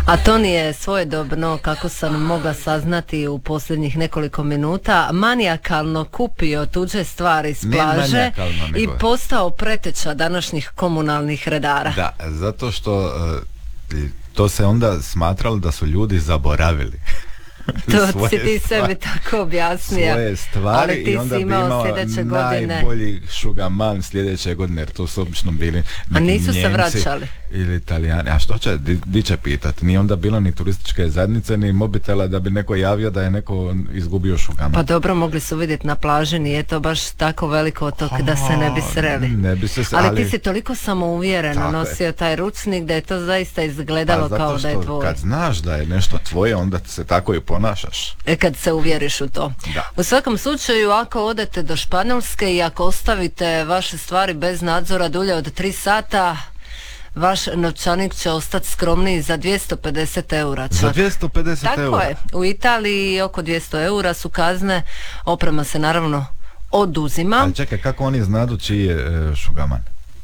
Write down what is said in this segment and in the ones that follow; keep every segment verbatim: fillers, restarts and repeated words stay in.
A Toni je svojedobno, kako sam mogla saznati u posljednjih nekoliko minuta, manijakalno kupio tuđe stvari s plaže i postao preteča današnjih komunalnih redara. Da, zato što uh, to se onda smatralo da su ljudi zaboravili. To si ti sebi tako objasnio. Svoje stvari, ali ti i onda si imao bi imao sljedeće godine najbolji šugaman sljedeće godine, jer to su obično bili a nisu Njemci se vraćali ili Italijani. A što će, di, di će pitati? Nije onda bilo ni turističke zajednice ni mobitela da bi neko javio da je neko izgubio šugaman. Pa dobro, mogli su vidjeti na plaži, nije to baš tako veliko otok da se ne bi sreli. Ne bi se, ali, ali ti si toliko samouvjereno nosio je. taj ručnik da je to zaista izgledalo pa, kao da je tvoj. Kad znaš da je nešto tvoje, onda se tako i ponašaš. E kad se uvjeriš u to. Da. U svakom slučaju, ako odete do Španjolske i ako ostavite vaše stvari bez nadzora dulje od tri sata, vaš novčanik će ostati skromniji za dvjesto pedeset eura. Čak. Za dvjesto pedeset Tako eura? Tako je. U Italiji oko dvjesto eura su kazne, oprema se naravno oduzima. Ali čekaj, kako oni znadu čiji je e, šugaman?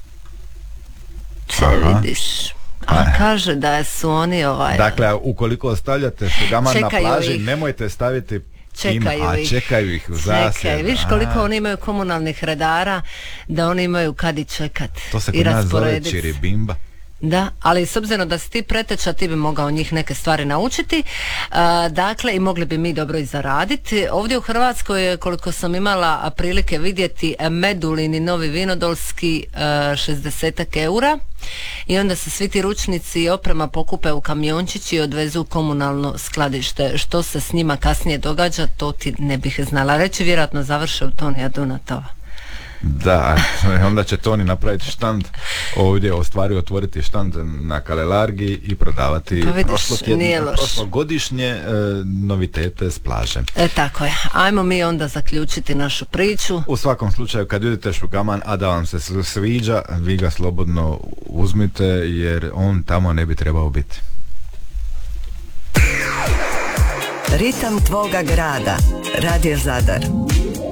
Če vidiš... A kaže da su oni ovaj... Dakle, ukoliko ostavljate šugaman na plaži, ih. nemojte staviti čekaju ima, a ih. čekaju ih u zasjed. Čekaj, viš koliko oni imaju komunalnih redara, da oni imaju kad i čekat. To se kod nas zove čiribimba. Da, ali s obzirom da si ti preteča, ti bi mogao njih neke stvari naučiti, uh, dakle i mogli bi mi dobro i zaraditi. Ovdje u Hrvatskoj, koliko sam imala prilike vidjeti, Medulini Novi Vinodolski uh, šezdeset eura i onda se svi ti ručnici i oprema pokupe u kamiončić i odvezu u komunalno skladište. Što se s njima kasnije događa, to ti ne bih znala reći, vjerojatno završe u Tonija Dunatova. Da, onda će Toni napraviti štand ovdje, ostvari otvoriti štand na Kalelargi i prodavati pa vidiš, prošlogodišnje e, novitete s plaže. E tako je, ajmo mi onda zaključiti našu priču. U svakom slučaju, kad vidite šugaman, a da vam se sviđa, vi ga slobodno uzmite, jer on tamo ne bi trebao biti. Ritam tvoga grada, Radio Zadar.